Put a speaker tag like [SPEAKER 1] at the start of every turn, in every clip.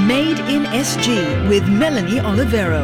[SPEAKER 1] Made in SG with Melanie Olivero.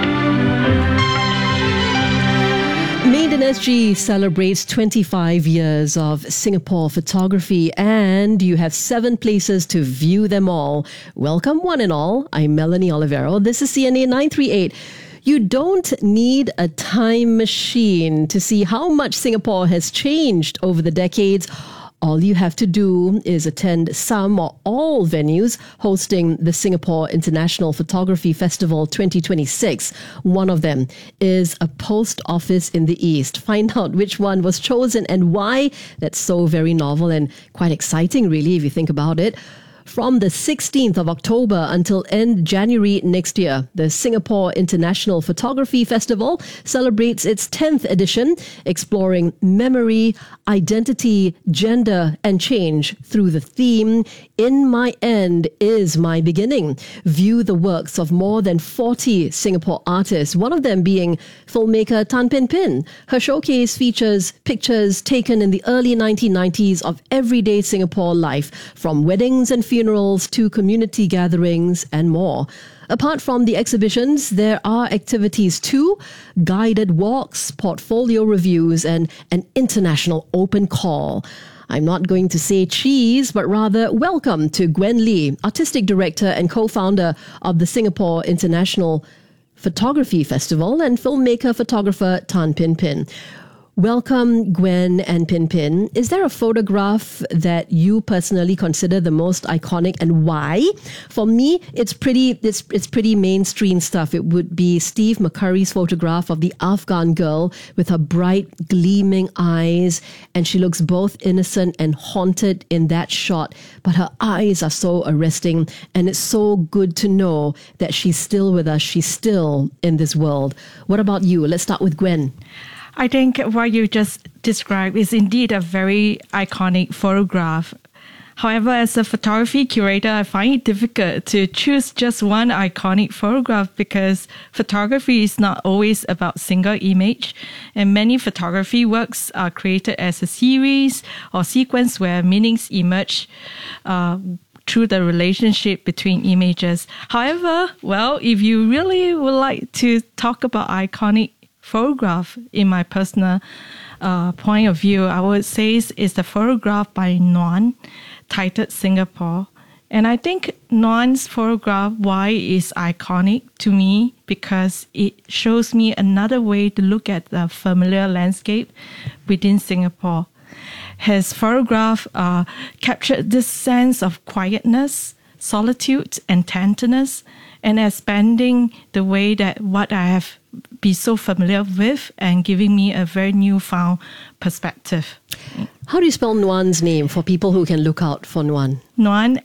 [SPEAKER 2] Made in SG celebrates 25 years of Singapore photography, and you have 7 places to view them all. Welcome one and all. I'm Melanie Olivero. This is CNA 938. You don't need a time machine to see how much Singapore has changed over the decades. All you have to do is attend some or all venues hosting the Singapore International Photography Festival 2026. One of them is a post office in the East. Find out which one was chosen and why. That's so very novel and quite exciting, really, if you think about it. From the 16th of October until end January next year, the Singapore International Photography Festival celebrates its 10th edition, exploring memory, identity, gender, and change through the theme, In My End is My Beginning. View the works of more than 40 Singapore artists, one of them being filmmaker Tan Pin Pin. Her showcase features pictures taken in the early 1990s of everyday Singapore life, from weddings and funerals to community gatherings and more. Apart from the exhibitions, there are activities too: guided walks, portfolio reviews, and an international open call. I'm not going to say cheese, but rather welcome to Gwen Lee, Artistic Director and co-founder of the Singapore International Photography Festival, and filmmaker-photographer Tan Pin Pin. Welcome, Gwen and Pin Pin. Is there a photograph that you personally consider the most iconic, and why? For me, it's pretty mainstream stuff. It would be Steve McCurry's photograph of the Afghan girl with her bright, gleaming eyes, and she looks both innocent and haunted in that shot. But her eyes are so arresting, and it's so good to know that she's still with us. She's still in this world. What about you? Let's start with Gwen.
[SPEAKER 3] I think what you just described is indeed a very iconic photograph. However, as a photography curator, I find it difficult to choose just one iconic photograph because photography is not always about single image, and many photography works are created as a series or sequence where meanings emerge through the relationship between images. However, if you really would like to talk about iconic photograph, in my personal point of view, I would say is the photograph by Nguyen titled Singapore. And I think Nguyen's photograph, why is iconic to me, because it shows me another way to look at the familiar landscape within Singapore. His photograph captured this sense of quietness, solitude, and tenderness, and expanding the way that what I have been so familiar with and giving me a very newfound perspective.
[SPEAKER 2] How do you spell Nguyen's name for people who can look out for Nguyen?
[SPEAKER 3] Nguyen,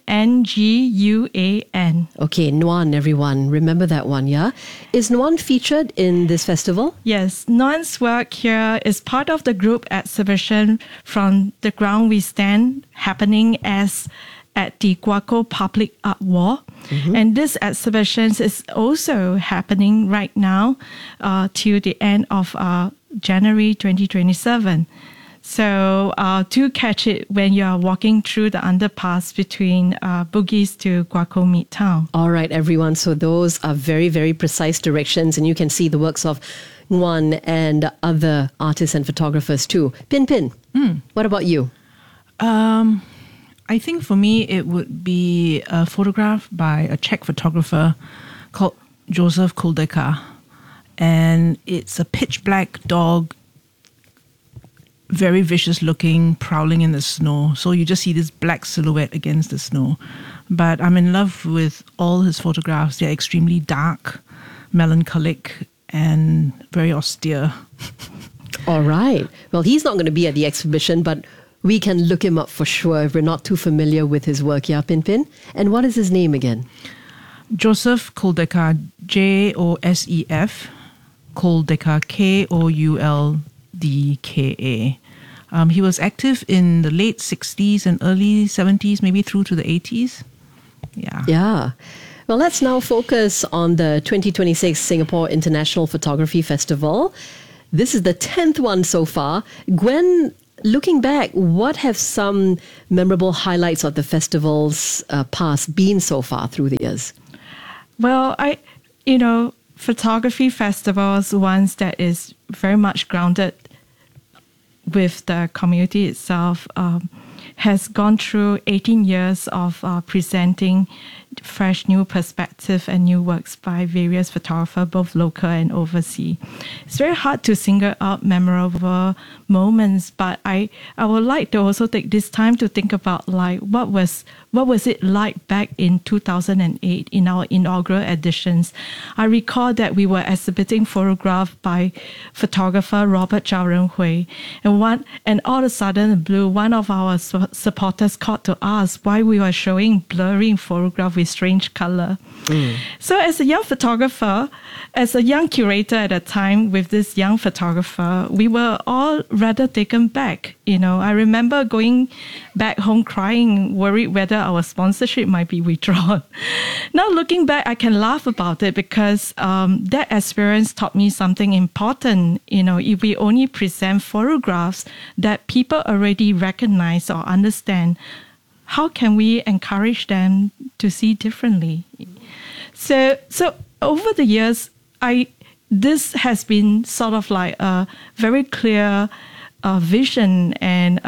[SPEAKER 3] Nguyen.
[SPEAKER 2] Okay, Nguyen, everyone. Remember that one, yeah? Is Nguyen featured in this festival?
[SPEAKER 3] Yes, Nguyen's work here is part of the group exhibition From the Ground We Stand, happening at the Guaco Public Art Wall. Mm-hmm. And this exhibition is also happening right now till the end of January 2027. So do catch it when you are walking through the underpass between Bugis to Guaco Midtown.
[SPEAKER 2] All right, everyone. So those are very, very precise directions, and you can see the works of Nguyen and other artists and photographers too. Pin Pin, what about you?
[SPEAKER 4] I think for me, it would be a photograph by a Czech photographer called Josef Kuldeka. And it's a pitch black dog, very vicious looking, prowling in the snow. So you just see this black silhouette against the snow. But I'm in love with all his photographs. They're extremely dark, melancholic, and very austere.
[SPEAKER 2] All right. Well, he's not going to be at the exhibition, but we can look him up for sure if we're not too familiar with his work, yeah, Pin Pin? And what is his name again?
[SPEAKER 4] Josef Kuldeka, Josef Kuldeka, Kouldka. He was active in the late 60s and early 70s, maybe through to the 80s.
[SPEAKER 2] Yeah. Well, let's now focus on the 2026 Singapore International Photography Festival. This is the 10th one so far. Gwen, looking back, what have some memorable highlights of the festival's past been so far through the years?
[SPEAKER 3] Well, photography festivals, ones that is very much grounded with the community itself, has gone through 18 years of presenting fresh new perspective and new works by various photographers, both local and overseas. It's very hard to single out memorable moments, but I would like to also take this time to think about like what was it like back in 2008 in our inaugural editions. I recall that we were exhibiting photograph by photographer Robert Zhao Renhui, and all of a sudden, blue, one of our supporters called to ask why we were showing blurring photograph with strange color. So as a young photographer, as a young curator at the time with this young photographer, we were all rather taken back. I remember going back home crying, worried whether our sponsorship might be withdrawn. Now looking back, I can laugh about it because that experience taught me something important. If we only present photographs that people already recognize or understand, how can we encourage them to see differently? So over the years, this has been sort of like a very clear vision and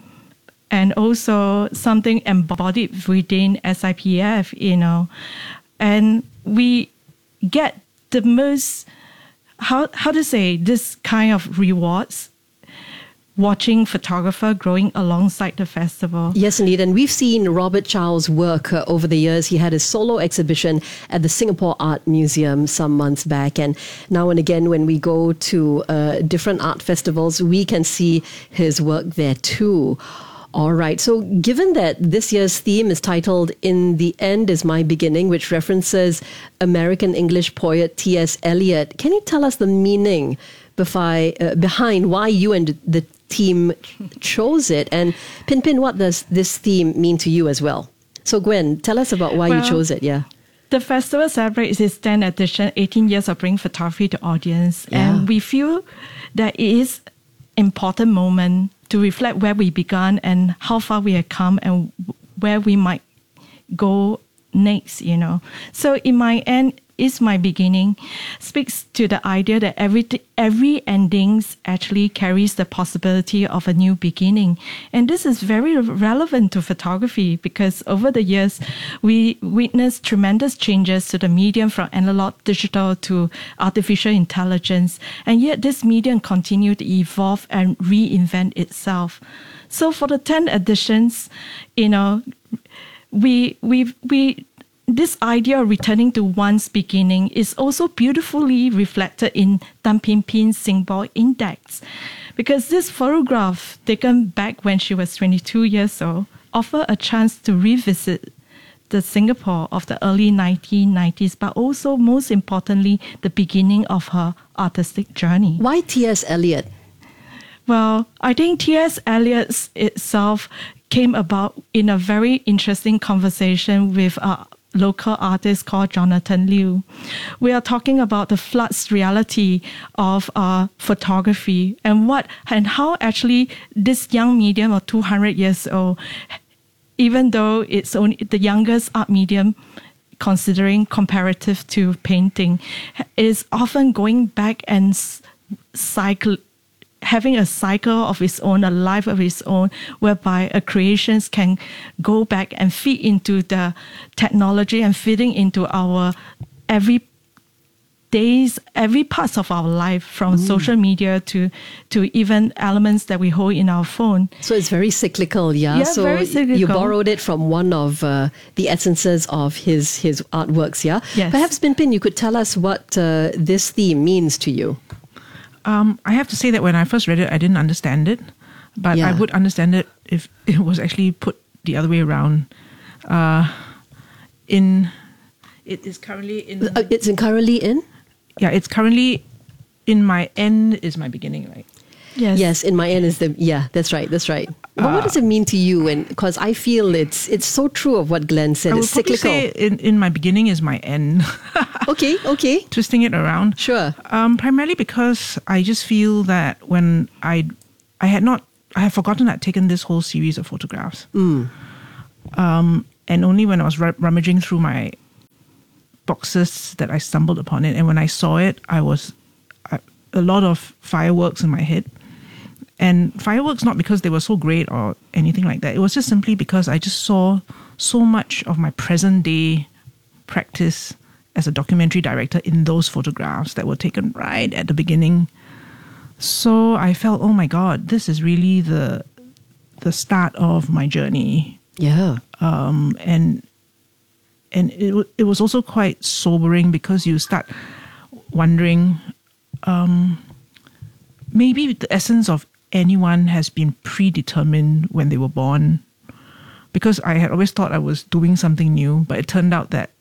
[SPEAKER 3] also something embodied within SIPF, and we get the most, how to say, this kind of rewards watching photographer growing alongside the festival.
[SPEAKER 2] Yes, indeed. And we've seen Robert Chow's work over the years. He had his solo exhibition at the Singapore Art Museum some months back. And now and again, when we go to different art festivals, we can see his work there too. All right. So given that this year's theme is titled "In the End is My Beginning," which references American English poet T.S. Eliot, can you tell us the meaning behind why you and the team chose it? And Pin, what does this theme mean to you as well? So Gwen, tell us about why you chose it. Yeah.
[SPEAKER 3] The festival celebrates its 10th edition, 18 years of bringing photography to audience.
[SPEAKER 2] Yeah.
[SPEAKER 3] And we feel that it is an important moment to reflect where we began and how far we have come and where we might go next, So in my end, is my beginning speaks to the idea that every endings actually carries the possibility of a new beginning. And this is very relevant to photography because over the years, we witnessed tremendous changes to the medium from analog digital to artificial intelligence. And yet this medium continued to evolve and reinvent itself. So for the 10 editions, this idea of returning to one's beginning is also beautifully reflected in Tan Pin Pin's Singapore Index. Because this photograph, taken back when she was 22 years old, offered a chance to revisit the Singapore of the early 1990s, but also, most importantly, the beginning of her artistic journey.
[SPEAKER 2] Why T.S. Eliot?
[SPEAKER 3] Well, I think T.S. Eliot itself came about in a very interesting conversation with a local artist called Jonathan Liu. We are talking about the flux reality of photography and how actually this young medium of 200 years old, even though it's only the youngest art medium considering comparative to painting, is often going back and having a cycle of its own, a life of its own, whereby a creations can go back and feed into the technology and fitting into our every parts of our life, from social media to even elements that we hold in our phone.
[SPEAKER 2] So it's very cyclical, yeah?
[SPEAKER 3] Yeah,
[SPEAKER 2] so
[SPEAKER 3] very cyclical.
[SPEAKER 2] You borrowed it from one of the essences of his artworks, yeah?
[SPEAKER 3] Yes.
[SPEAKER 2] Perhaps, Pin, you could tell us what this theme means to you.
[SPEAKER 4] I have to say that when I first read it, I didn't understand it, but
[SPEAKER 2] Yeah.
[SPEAKER 4] I would understand it if it was actually put the other way around. It is currently in.
[SPEAKER 2] It's currently in?
[SPEAKER 4] Yeah, it's currently in my end is my beginning, right?
[SPEAKER 2] Yes, in my end is that's right. But what does it mean to you? And because I feel it's so true of what Glenn said.
[SPEAKER 4] I would
[SPEAKER 2] It's
[SPEAKER 4] probably
[SPEAKER 2] cyclical.
[SPEAKER 4] say in my beginning is my end.
[SPEAKER 2] Okay.
[SPEAKER 4] Twisting it around.
[SPEAKER 2] Sure.
[SPEAKER 4] Primarily because I just feel that when I had forgotten I'd taken this whole series of photographs. And only when I was rummaging through my boxes that I stumbled upon it. And when I saw it, a lot of fireworks in my head. And fireworks not because they were so great or anything like that. It was just simply because I just saw so much of my present day practice as a documentary director in those photographs that were taken right at the beginning. So I felt, oh my God, this is really the start of my journey.
[SPEAKER 2] Yeah.
[SPEAKER 4] And it was also quite sobering because you start wondering, maybe the essence of anyone has been predetermined when they were born. Because I had always thought I was doing something new, but it turned out that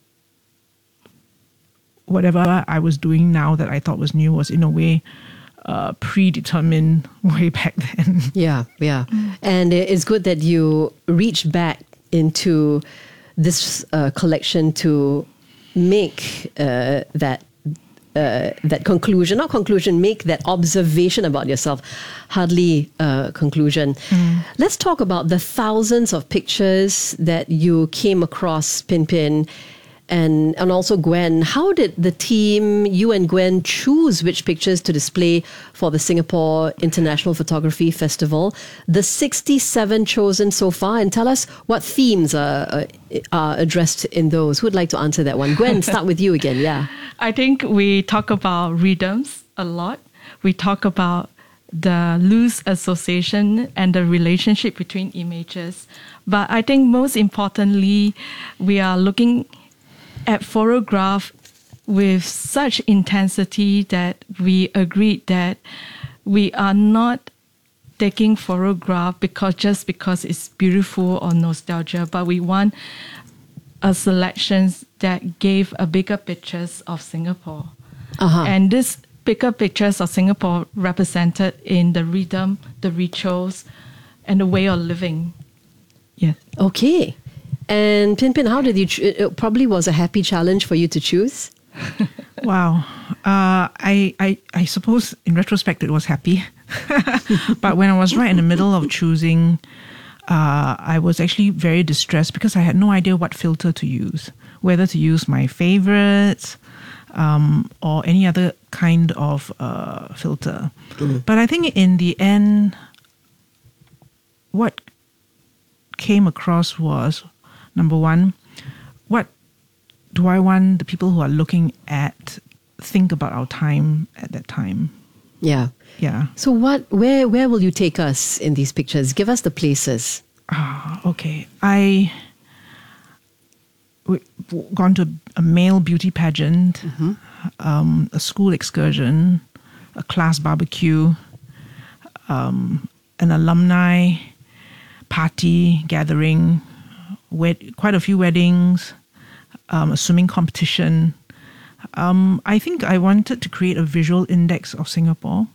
[SPEAKER 4] whatever I was doing now that I thought was new was in a way predetermined way back then.
[SPEAKER 2] Yeah. And it's good that you reached back into this collection to make that conclusion, not conclusion, make that observation about yourself, hardly conclusion. Let's talk about the thousands of pictures that you came across, Pin, and also Gwen. How did the team, you and Gwen, choose which pictures to display for the Singapore International Photography Festival? The 67 chosen so far, and tell us what themes are addressed in those. Who would like to answer that one? Gwen, start with you again. Yeah.
[SPEAKER 3] I think we talk about rhythms a lot. We talk about the loose association and the relationship between images. But I think most importantly, we are looking at photograph with such intensity that we agreed that we are not taking photograph just because it's beautiful or nostalgia, but we want a selection that gave a bigger pictures of Singapore. And this bigger pictures of Singapore represented in the rhythm, the rituals, and the way of living. Yes.
[SPEAKER 2] Okay. And Pin, how did you? It probably was a happy challenge for you to choose.
[SPEAKER 4] Wow. I suppose in retrospect it was happy. But when I was right in the middle of choosing, I was actually very distressed because I had no idea what filter to use, whether to use my favorites or any other kind of filter. But I think in the end, what came across was, number one, what do I want the people who are looking at think about our time at that time?
[SPEAKER 2] Yeah.
[SPEAKER 4] Yeah.
[SPEAKER 2] So where will you take us in these pictures? Give us the places.
[SPEAKER 4] Okay. We've gone to a male beauty pageant, a school excursion, a class barbecue, an alumni party gathering, quite a few weddings, a swimming competition. I think I wanted to create a visual index of Singapore.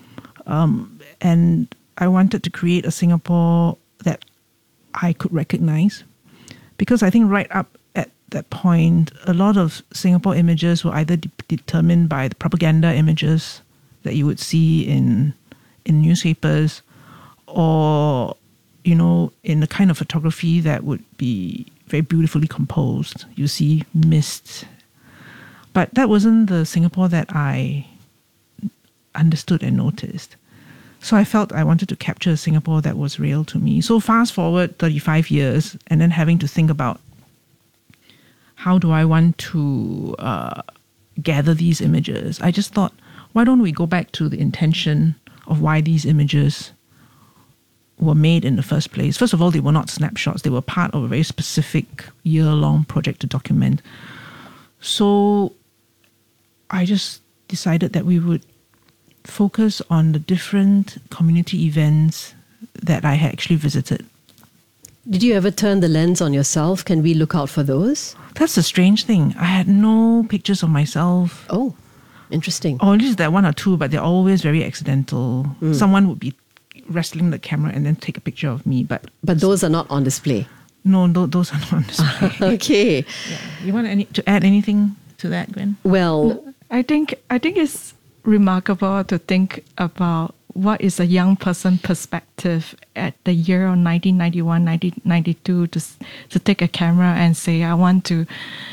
[SPEAKER 4] And I wanted to create a Singapore that I could recognize. Because I think right up at that point, a lot of Singapore images were either determined by the propaganda images that you would see in newspapers, or, in the kind of photography that would be very beautifully composed. You see mist. But that wasn't the Singapore that I understood and noticed. So I felt I wanted to capture a Singapore that was real to me. So fast forward 35 years and then having to think about how do I want to gather these images. I just thought, why don't we go back to the intention of why these images were made in the first place. First of all, they were not snapshots. They were part of a very specific year-long project to document. So I just decided that we would focus on the different community events that I had actually visited.
[SPEAKER 2] Did you ever turn the lens on yourself? Can we look out for those?
[SPEAKER 4] That's the strange thing. I had no pictures of myself.
[SPEAKER 2] Oh, interesting.
[SPEAKER 4] Or at least that one or two, but they're always very accidental. Someone would be wrestling the camera and then take a picture of me. But
[SPEAKER 2] those are not on display.
[SPEAKER 4] No, those are not on display.
[SPEAKER 2] Okay.
[SPEAKER 4] Yeah. You want to add anything to that, Gwen?
[SPEAKER 2] Well,
[SPEAKER 3] I think it's remarkable to think about what is a young person perspective at the year of 1991, 1992 to take a camera and say, I want to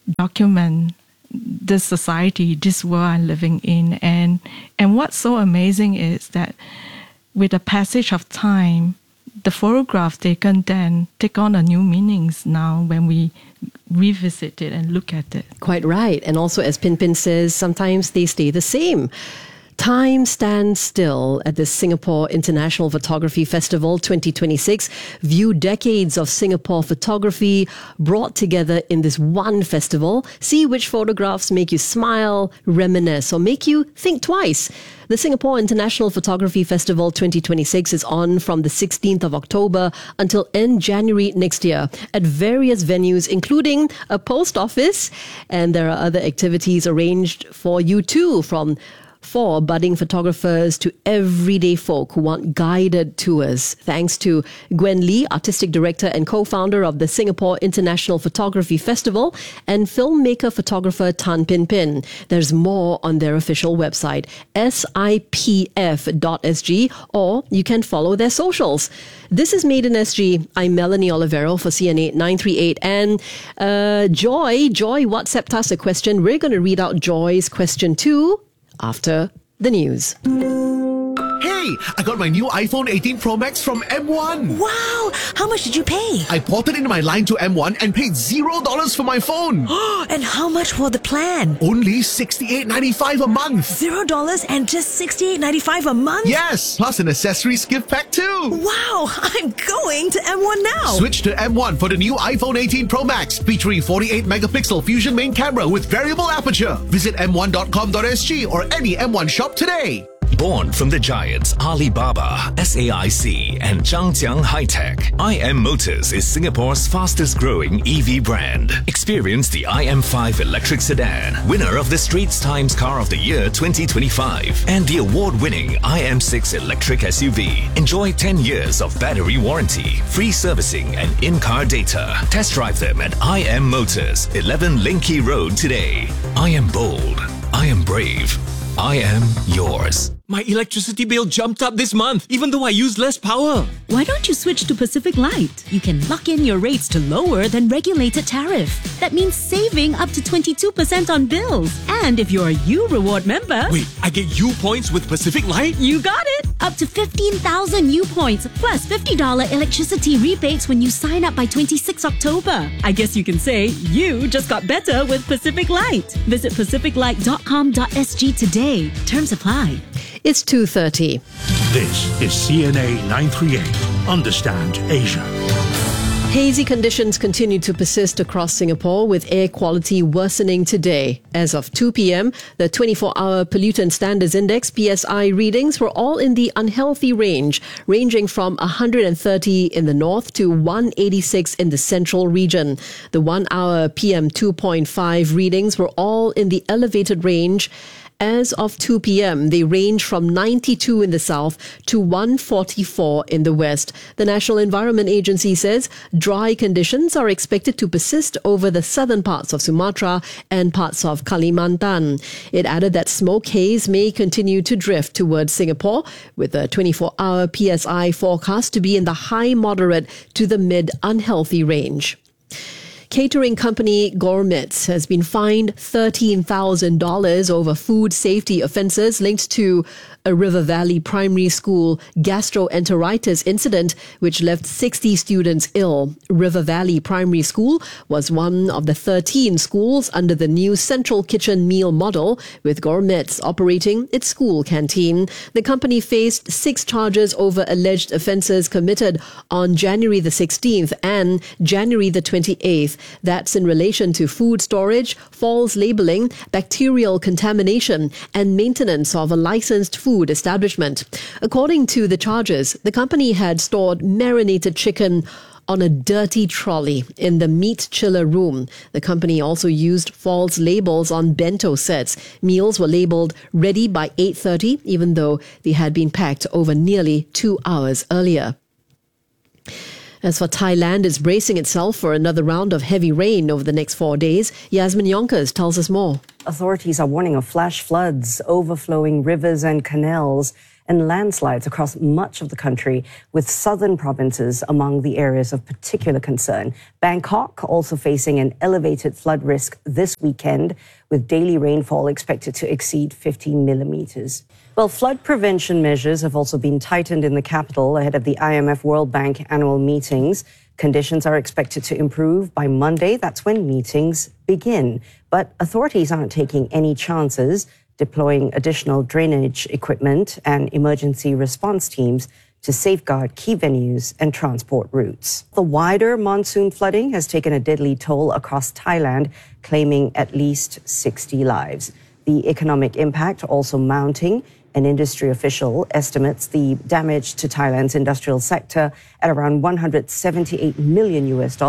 [SPEAKER 3] document this society, this world I'm living in. And what's so amazing is that with the passage of time, the photographs taken then take on a new meanings now when we revisit it and look at it.
[SPEAKER 2] Quite right. And also, as Pin Pin says, sometimes they stay the same. Time stands still at the Singapore International Photography Festival 2026. View decades of Singapore photography brought together in this one festival. See which photographs make you smile, reminisce, or make you think twice. The Singapore International Photography Festival 2026 is on from the 16th of October until end January next year at various venues, including a post office. And there are other activities arranged for you too, from for budding photographers to everyday folk who want guided tours. Thanks to Gwen Lee, Artistic Director and co-founder of the Singapore International Photography Festival, and filmmaker photographer Tan Pin Pin. There's more on their official website, sipf.sg, or you can follow their socials. This is Made in SG. I'm Melanie Olivero for CNA 938. And Joy WhatsApped us a question. We're going to read out Joy's question too after the news.
[SPEAKER 5] Hey, I got my new iPhone 18 Pro Max from M1.
[SPEAKER 1] Wow! How much did you pay?
[SPEAKER 5] I ported in my line to M1 and paid $0 for my phone.
[SPEAKER 1] And how much for the plan?
[SPEAKER 5] Only $68.95 a month.
[SPEAKER 1] $0 and just $68.95 a month?
[SPEAKER 5] Yes, plus an accessories gift pack too.
[SPEAKER 1] Wow! I'm going to M1 now.
[SPEAKER 5] Switch to M1 for the new iPhone 18 Pro Max, featuring 48-megapixel Fusion main camera with variable aperture. Visit m1.com.sg or any M1 shop today.
[SPEAKER 6] Born from the giants Alibaba, SAIC, and Zhangjiang High-Tech, IM Motors is Singapore's fastest growing EV brand. Experience the IM5 electric sedan, winner of the Straits Times Car of the Year 2025, and the award-winning IM6 electric SUV. Enjoy 10 years of battery warranty, free servicing, and in-car data. Test drive them at IM Motors, 11 Linky Road today. I am bold. I am brave. I am yours.
[SPEAKER 7] My electricity bill jumped up this month, even though I use less power.
[SPEAKER 8] Why don't you switch to Pacific Light? You can lock in your rates to lower than regulated tariff. That means saving up to 22% on bills. And if you're a U Reward member...
[SPEAKER 7] Wait, I get U points with Pacific Light?
[SPEAKER 8] You got it! Up to 15,000 U points, plus $50 electricity rebates when you sign up by 26 October. I guess you can say you just got better with Pacific Light. Visit pacificlight.com.sg today. Terms apply.
[SPEAKER 2] It's 2:30.
[SPEAKER 9] This is CNA 938. Understand Asia.
[SPEAKER 2] Hazy conditions continue to persist across Singapore, with air quality worsening today. As of 2 p.m., the 24-hour Pollutant Standards Index, PSI, readings were all in the unhealthy range, ranging from 130 in the north to 186 in the central region. The 1-hour PM 2.5 readings were all in the elevated range. As of 2 p.m., they range from 92 in the south to 144 in the west. The National Environment Agency says dry conditions are expected to persist over the southern parts of Sumatra and parts of Kalimantan. It added that smoke haze may continue to drift towards Singapore, with the 24-hour PSI forecast to be in the high moderate to the mid unhealthy range. Catering company Gourmets has been fined $13,000 over food safety offences linked to a River Valley Primary School gastroenteritis incident which left 60 students ill. River Valley Primary School was one of the 13 schools under the new Central Kitchen Meal Model, with Gourmets operating its school canteen. The company faced 6 charges over alleged offences committed on January the 16th and January the 28th. That's in relation to food storage, false labelling, bacterial contamination, and maintenance of a licensed food establishment. According to the charges, the company had stored marinated chicken on a dirty trolley in the meat chiller room. The company also used false labels on bento sets. Meals were labelled ready by 8:30, even though they had been packed over nearly 2 hours earlier. As for Thailand, it's bracing itself for another round of heavy rain over the next 4 days. Yasmin Yonkers tells us more.
[SPEAKER 10] Authorities are warning of flash floods, overflowing rivers and canals, and landslides across much of the country, with southern provinces among the areas of particular concern. Bangkok also facing an elevated flood risk this weekend, with daily rainfall expected to exceed 50 millimeters. Well, flood prevention measures have also been tightened in the capital ahead of the IMF World Bank annual meetings. Conditions are expected to improve by Monday. That's when meetings begin. But authorities aren't taking any chances, deploying additional drainage equipment and emergency response teams to safeguard key venues and transport routes. The wider monsoon flooding has taken a deadly toll across Thailand, claiming at least 60 lives. The economic impact also mounting. An industry official estimates the damage to Thailand's industrial sector at around $178 million,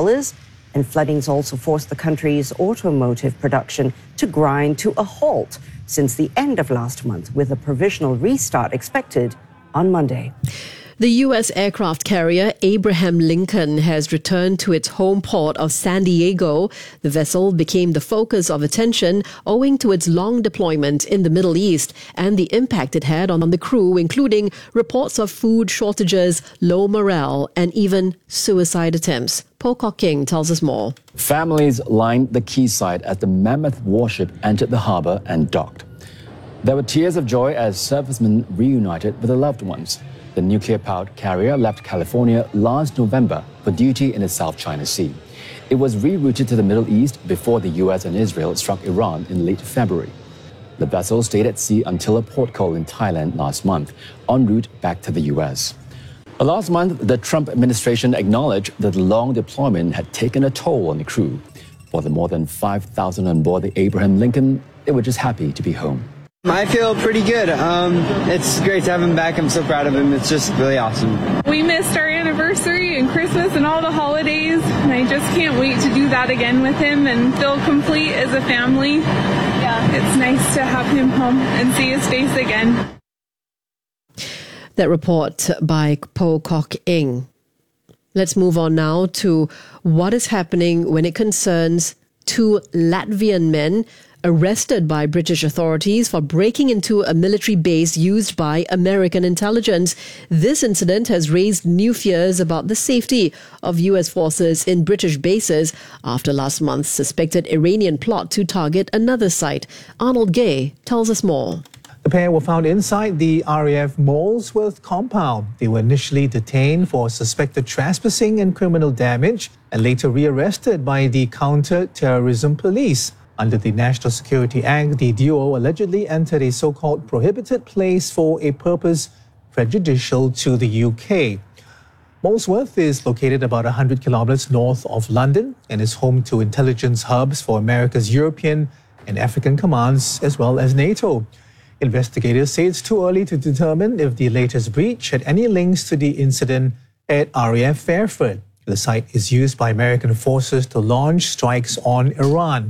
[SPEAKER 10] and floodings also forced the country's automotive production to grind to a halt since the end of last month, with a provisional restart expected on Monday.
[SPEAKER 2] The U.S. aircraft carrier Abraham Lincoln has returned to its home port of San Diego. The vessel became the focus of attention owing to its long deployment in the Middle East and the impact it had on the crew, including reports of food shortages, low morale, and even suicide attempts. Po Kok King tells us more.
[SPEAKER 11] Families lined the quayside as the mammoth warship entered the harbour and docked. There were tears of joy as servicemen reunited with their loved ones. The nuclear-powered carrier left California last November for duty in the South China Sea. It was rerouted to the Middle East before the US and Israel struck Iran in late February. The vessel stayed at sea until a port call in Thailand last month, en route back to the US. Last month, the Trump administration acknowledged that the long deployment had taken a toll on the crew. For the more than 5,000 on board the Abraham Lincoln, they were just happy to be home.
[SPEAKER 12] I feel pretty good. It's great to have him back. I'm so proud of him. It's just really awesome.
[SPEAKER 13] We missed our anniversary and Christmas and all the holidays, and I just can't wait to do that again with him and feel complete as a family. Yeah, it's nice to have him home and see his face again.
[SPEAKER 2] That report by Po Kok Ing. Let's move on now to what is happening when it concerns two Latvian men arrested by British authorities for breaking into a military base used by American intelligence. This incident has raised new fears about the safety of US forces in British bases after last month's suspected Iranian plot to target another site. Arnold Gay tells us more.
[SPEAKER 14] The pair were found inside the RAF Molesworth compound. They were initially detained for suspected trespassing and criminal damage and later rearrested by the Counter-Terrorism Police. Under the National Security Act, the duo allegedly entered a so-called prohibited place for a purpose prejudicial to the UK. Molesworth is located about 100 kilometers north of London and is home to intelligence hubs for America's European and African commands, as well as NATO. Investigators say it's too early to determine if the latest breach had any links to the incident at RAF Fairford. The site is used by American forces to launch strikes on Iran.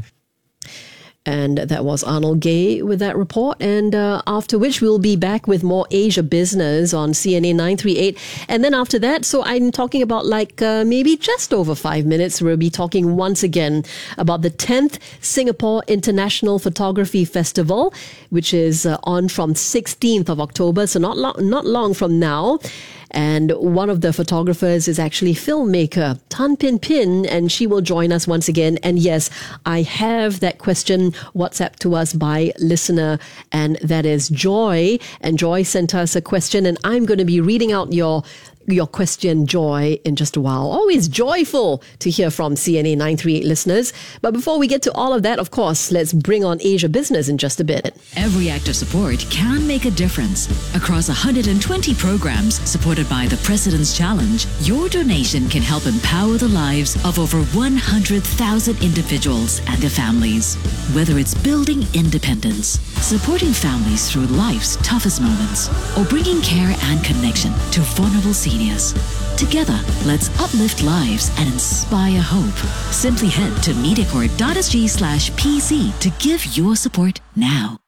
[SPEAKER 2] And that was Arnold Gay with that report. And after which we'll be back with more Asia Business on CNA 938. And then after that, so I'm talking about maybe just over 5 minutes, we'll be talking once again about the 10th Singapore International Photography Festival, which is on from 16th of October, so not long from now. And one of the photographers is actually filmmaker Tan Pin Pin, and she will join us once again. And yes, I have that question WhatsApp to us by listener, and that is Joy. And Joy sent us a question, and I'm going to be reading out your question, Joy, in just a while. Always joyful to hear from CNA 938 listeners. But before we get to all of that, of course, let's bring on Asia Business in just a bit.
[SPEAKER 15] Every act of support can make a difference. Across 120 programs supported by the President's Challenge, your donation can help empower the lives of over 100,000 individuals and their families. Whether it's building independence, supporting families through life's toughest moments, or bringing care and connection to vulnerable seniors. Together, let's uplift lives and inspire hope. Simply head to MediaCorp.sg/PC to give your support now.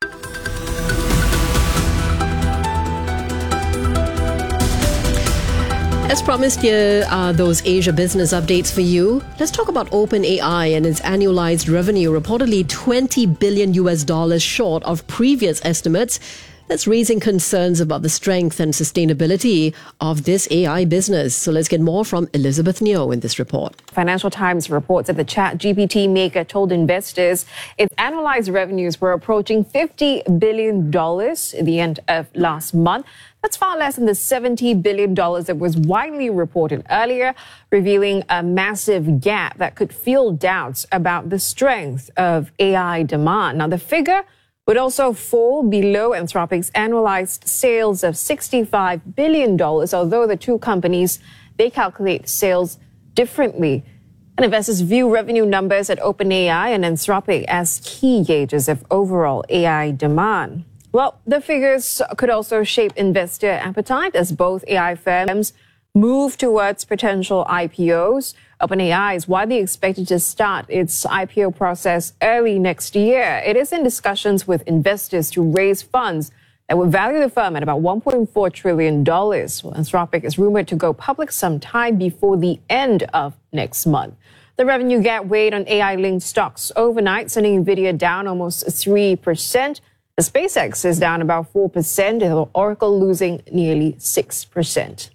[SPEAKER 2] As promised, here are those Asia business updates for you. Let's talk about OpenAI and its annualized revenue, reportedly $20 billion short of previous estimates. That's raising concerns about the strength and sustainability of this AI business. So let's get more from Elizabeth Neo in this report.
[SPEAKER 16] Financial Times reports that the ChatGPT maker told investors its annualized revenues were approaching $50 billion at the end of last month. That's far less than the $70 billion that was widely reported earlier, revealing a massive gap that could fuel doubts about the strength of AI demand. Now, the figure would also fall below Anthropic's annualized sales of $65 billion, although the two companies, they calculate sales differently. And investors view revenue numbers at OpenAI and Anthropic as key gauges of overall AI demand. Well, the figures could also shape investor appetite as both AI firms move towards potential IPOs. OpenAI is widely expected to start its IPO process early next year. It is in discussions with investors to raise funds that would value the firm at about $1.4 trillion. Well, Anthropic is rumored to go public sometime before the end of next month. The revenue gap weighed on AI-linked stocks overnight, sending NVIDIA down almost 3%. The SpaceX is down about 4%, and Oracle losing nearly 6%.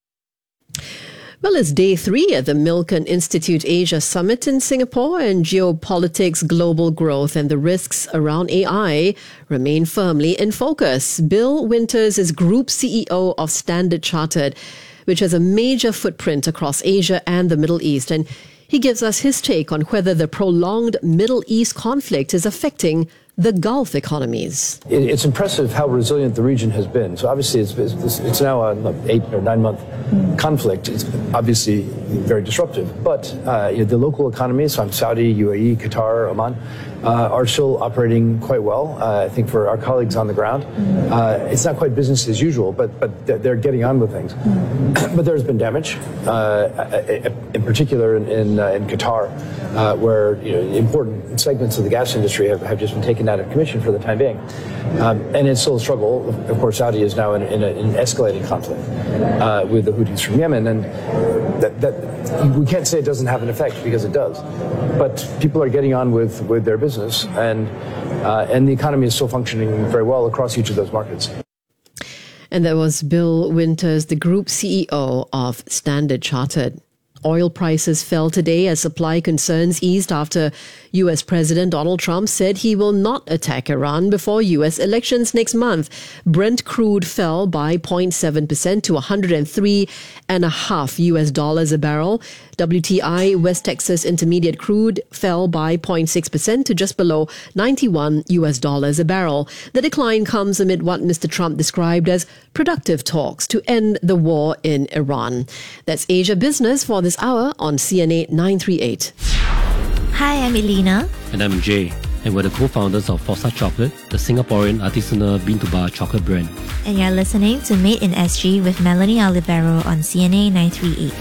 [SPEAKER 2] Well, it's day 3 at the Milken Institute Asia Summit in Singapore, and geopolitics, global growth, and the risks around AI remain firmly in focus. Bill Winters is Group CEO of Standard Chartered, which has a major footprint across Asia and the Middle East. And he gives us his take on whether the prolonged Middle East conflict is affecting the Gulf economies.
[SPEAKER 17] It's impressive how resilient the region has been. So obviously it's now an 8 or 9 month conflict. It's obviously very disruptive. But the local economies, so Saudi, UAE, Qatar, Oman, are still operating quite well. I think for our colleagues on the ground, it's not quite business as usual, but they're getting on with things. But there's been damage, in particular in Qatar, where important segments of the gas industry have just been taken out of commission for the time being. And it's still a struggle. Of course, Saudi is now in an escalating conflict with the Houthis from Yemen. And that we can't say it doesn't have an effect, because it does. But people are getting on with their business, and the economy is still functioning very well across each of those markets.
[SPEAKER 2] And that was Bill Winters, the Group CEO of Standard Chartered. Oil prices fell today as supply concerns eased after U.S. President Donald Trump said he will not attack Iran before U.S. elections next month. Brent crude fell by 0.7% to $103.5 a barrel. WTI West Texas Intermediate crude fell by 0.6% to just below $91 a barrel. The decline comes amid what Mr. Trump described as productive talks to end the war in Iran. That's Asia Business for this hour on CNA 938.
[SPEAKER 18] Hi, I'm Elena.
[SPEAKER 19] And I'm Jay. And we're the co-founders of Fossa Chocolate, the Singaporean artisanal bean-to-bar chocolate brand.
[SPEAKER 18] And you're listening to Made in SG with Melanie Olivero on CNA 938.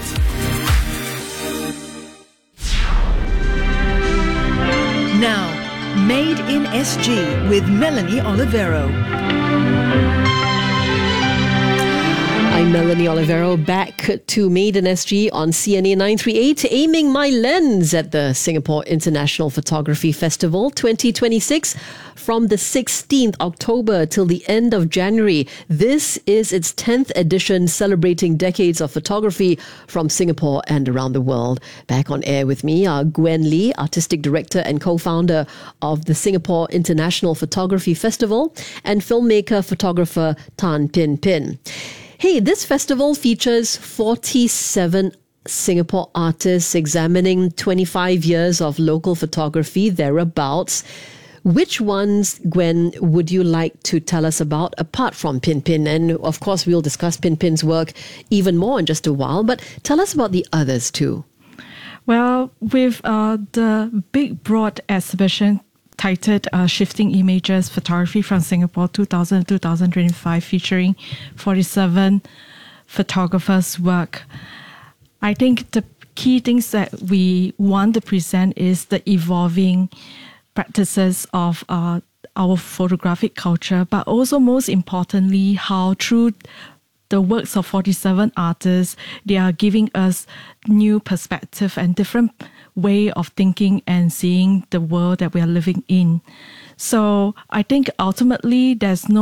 [SPEAKER 1] Now, Made in SG with Melanie Olivero.
[SPEAKER 2] I'm Melanie Olivero, back to Made in SG on CNA 938, aiming my lens at the Singapore International Photography Festival 2026 from the 16th October till the end of January. This is its 10th edition, celebrating decades of photography from Singapore and around the world. Back on air with me are Gwen Lee, Artistic Director and co-founder of the Singapore International Photography Festival, and filmmaker, photographer Tan Pin Pin. Hey, this festival features 47 Singapore artists examining 25 years of local photography, thereabouts. Which ones, Gwen, would you like to tell us about apart from Pin Pin? And of course, we'll discuss Pin Pin's work even more in just a while, but tell us about the others too.
[SPEAKER 3] Well, with the big, broad exhibition titled Shifting Images Photography from Singapore 2000-2025, featuring 47 photographers' work, I think the key things that we want to present is the evolving practices of our photographic culture, but also most importantly, how through the works of 47 artists, they are giving us new perspective and different way of thinking and seeing the world that we are living in. So I think ultimately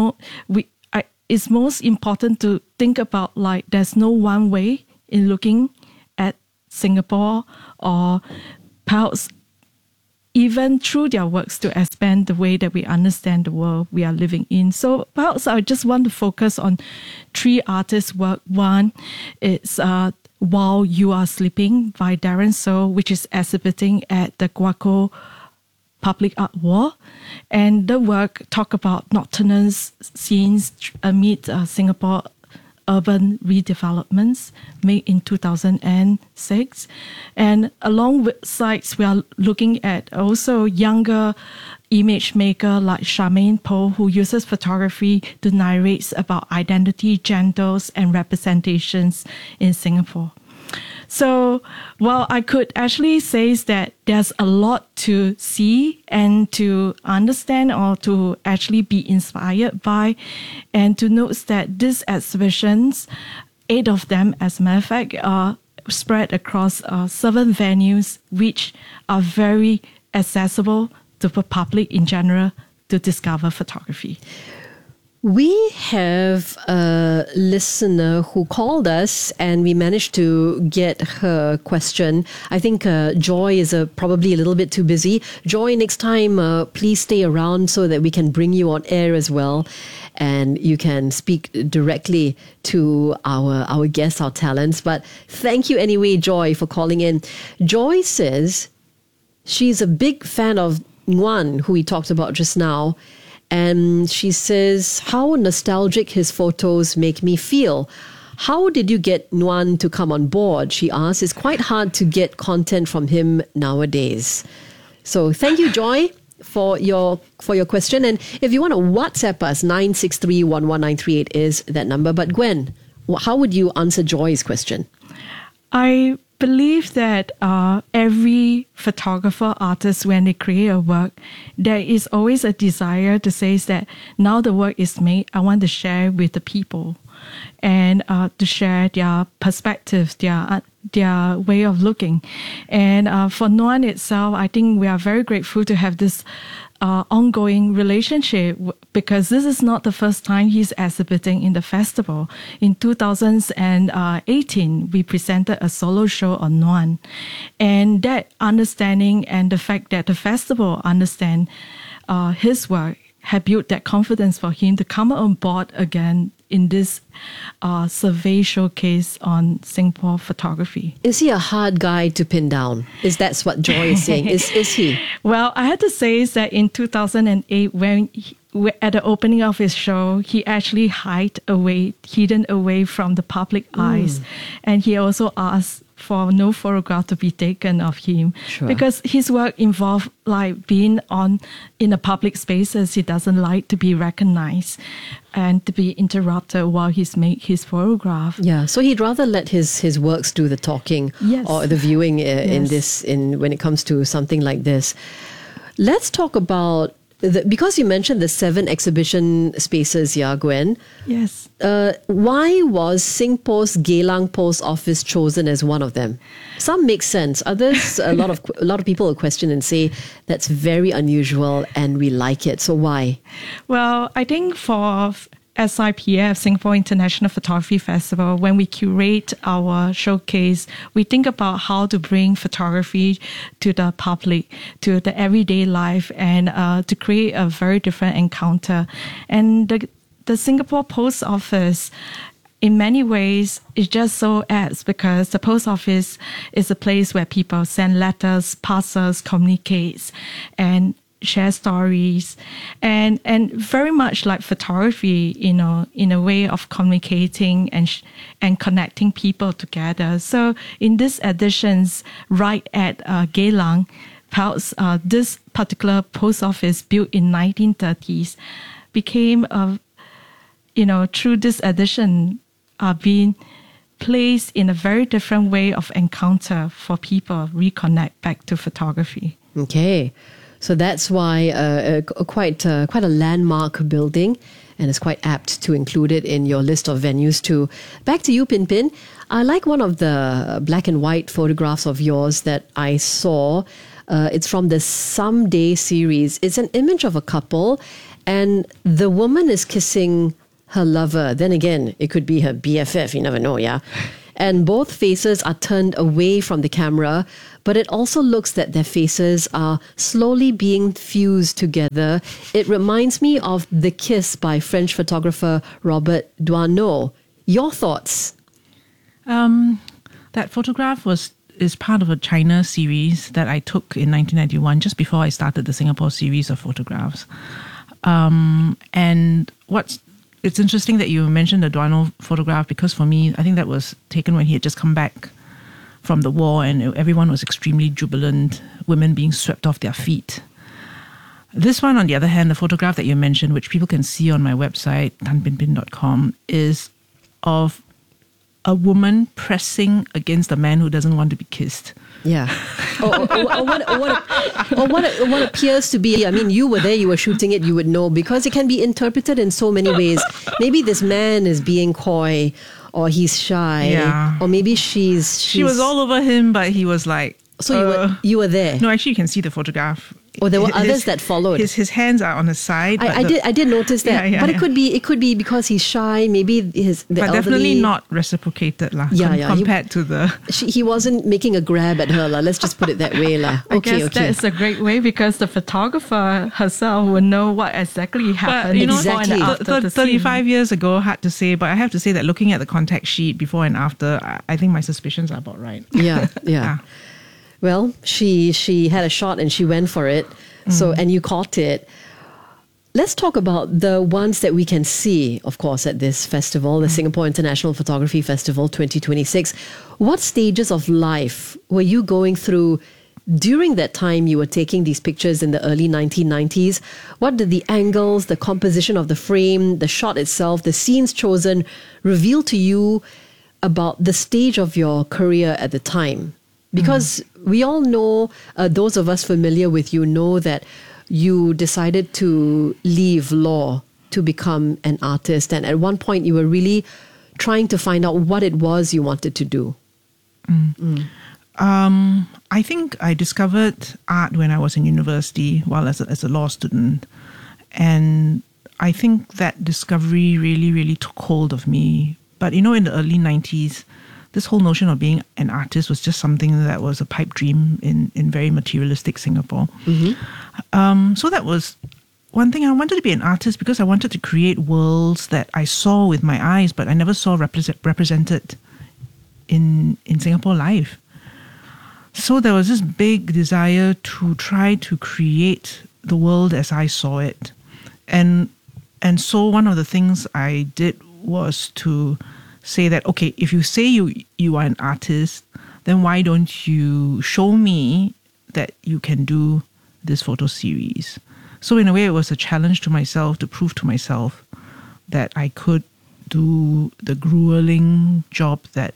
[SPEAKER 3] it's most important to think about like there's no one way in looking at Singapore, or perhaps even through their works to expand the way that we understand the world we are living in. So perhaps I just want to focus on 3 artists' work. One is While You Are Sleeping by Darren So, which is exhibiting at the Guaco Public Art Wall. And the work talk about nocturnal scenes amid Singapore urban redevelopments made in 2006. And along with sites, we are looking at also younger image maker like Charmaine Poe, who uses photography to narrate about identity, genders, and representations in Singapore. So, well, I could actually say that there's a lot to see and to understand, or to actually be inspired by, and to note that these exhibitions, 8 of them, as a matter of fact, are spread across 7 venues, which are very accessible to the public in general to discover photography.
[SPEAKER 2] We have a listener who called us and we managed to get her question. I think Joy is probably a little bit too busy. Joy, next time, please stay around so that we can bring you on air as well. And you can speak directly to our guests, our talents. But thank you anyway, Joy, for calling in. Joy says she's a big fan of Nguyen, who we talked about just now. And she says, how nostalgic his photos make me feel. How did you get Nguyen to come on board? She asks. It's quite hard to get content from him nowadays. So thank you, Joy, for your question. And if you want to WhatsApp us, 963-11938 is that number. But Gwen, how would you answer Joy's question?
[SPEAKER 3] I believe that every photographer, artist, when they create a work, there is always a desire to say that now the work is made, I want to share with the people, and to share their perspectives, their way of looking. And for Nguyen itself, I think we are very grateful to have this ongoing relationship, because this is not the first time he's exhibiting in the festival. In 2018, we presented a solo show on Nguyen. And that understanding and the fact that the festival understand his work had built that confidence for him to come on board again in this survey showcase on Singapore photography.
[SPEAKER 2] Is he a hard guy to pin down? That's what Joy is saying. Is he?
[SPEAKER 3] Well, I had to say is that in 2008, when at the opening of his show, he actually hidden away from the public eyes. And he also asked for no photograph to be taken of him, because his work involved like being in the public spaces. He doesn't like to be recognized and to be interrupted while he's make his photograph.
[SPEAKER 2] Yeah, so he'd rather let his works do the talking, or the viewing when it comes to something like this. Let's talk about because you mentioned the 7 exhibition spaces, Gwen.
[SPEAKER 3] Yes.
[SPEAKER 2] Why was Singpost Geylang Post Office chosen as one of them? Some make sense. Others, a lot of people will question and say that's very unusual and we like it. So why?
[SPEAKER 3] Well, I think for SIPF, Singapore International Photography Festival, when we curate our showcase, we think about how to bring photography to the public, to the everyday life, and to create a very different encounter. And the Singapore Post Office, in many ways, is just so apt, because the post office is a place where people send letters, parcels, communicate, and share stories, and very much like photography, in a way of communicating and connecting people together. So in these editions, right at Geylang, perhaps this particular post office, built in 1930s, became through this edition, being placed in a very different way of encounter for people reconnect back to photography.
[SPEAKER 2] Okay. So that's why quite a landmark building. and it's quite apt to include it in your list of venues too. Back to you, Pin Pin. I like one of the black and white photographs of yours that I saw. It's from the Someday series. It's an image of a couple, and the woman is kissing her lover. Then again, it could be her BFF. You never know, yeah? And both faces are turned away from the camera, but it also looks that their faces are slowly being fused together. It reminds me of The Kiss by French photographer Robert Doisneau. Your thoughts?
[SPEAKER 4] That photograph is part of a China series that I took in 1991, just before I started the Singapore series of photographs. And it's interesting that you mentioned the Doisneau photograph, because for me, I think that was taken when he had just come back from the war and everyone was extremely jubilant, women being swept off their feet. This one, on the other hand, the photograph that you mentioned, which people can see on my website, tanpinpin.com, is of a woman pressing against a man who doesn't want to be kissed.
[SPEAKER 2] Yeah. Or what appears to be, I mean, you were there, you were shooting it, you would know, because it can be interpreted in so many ways. Maybe this man is being coy, or he's shy, or maybe she
[SPEAKER 4] was all over him, but he was like...
[SPEAKER 2] So you were there?
[SPEAKER 4] No, actually, you can see the photograph.
[SPEAKER 2] Or there were others that followed.
[SPEAKER 4] His hands are on his side.
[SPEAKER 2] I did notice that, but it could be because he's shy. Maybe the
[SPEAKER 4] but
[SPEAKER 2] elderly,
[SPEAKER 4] definitely not reciprocated lah. Compared to the
[SPEAKER 2] he wasn't making a grab at her lah. Let's just put it that way lah.
[SPEAKER 3] I guess that's a great way, because the photographer herself would know what exactly happened.
[SPEAKER 4] But,
[SPEAKER 3] exactly.
[SPEAKER 4] 35 years ago, hard to say, but I have to say that looking at the contact sheet before and after, I think my suspicions are about right.
[SPEAKER 2] Yeah. Well, she had a shot and she went for it. So, and you caught it. Let's talk about the ones that we can see, of course, at this festival, the Singapore International Photography Festival 2026. What stages of life were you going through during that time you were taking these pictures in the early 1990s? What did the angles, the composition of the frame, the shot itself, the scenes chosen reveal to you about the stage of your career at the time? Because we all know, those of us familiar with you know that you decided to leave law to become an artist. And at one point, you were really trying to find out what it was you wanted to do.
[SPEAKER 4] I think I discovered art when I was in university, while as a law student. And I think that discovery really, really took hold of me. But, in the early 90s, this whole notion of being an artist was just something that was a pipe dream in very materialistic Singapore. So that was one thing. I wanted to be an artist because I wanted to create worlds that I saw with my eyes, but I never saw represented in Singapore life. So there was this big desire to try to create the world as I saw it. And so one of the things I did was to say that, okay, if you say you are an artist, then why don't you show me that you can do this photo series? So in a way, it was a challenge to myself to prove to myself that I could do the grueling job that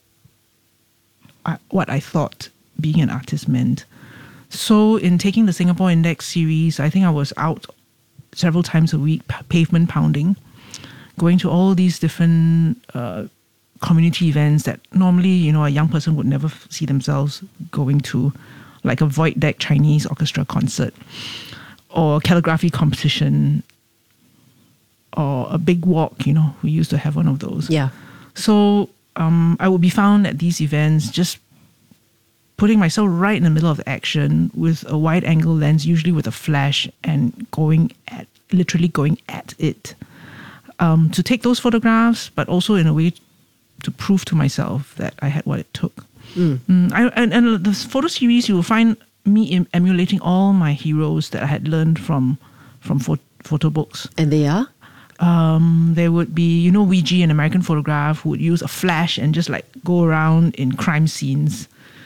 [SPEAKER 4] what I thought being an artist meant. So in taking the Singapore Index series, I think I was out several times a week, pavement pounding, going to all these different community events that normally, a young person would never see themselves going to, like a Void Deck Chinese orchestra concert, or calligraphy competition, or a big walk, we used to have one of those.
[SPEAKER 2] Yeah.
[SPEAKER 4] So I would be found at these events just putting myself right in the middle of the action with a wide angle lens, usually with a flash, and literally going at it. To take those photographs, but also in a way to prove to myself that I had what it took. And the photo series, you will find me emulating all my heroes that I had learned from photo books.
[SPEAKER 2] And they are?
[SPEAKER 4] There would be, Weegee, an American photograph, who would use a flash and just go around in crime scenes.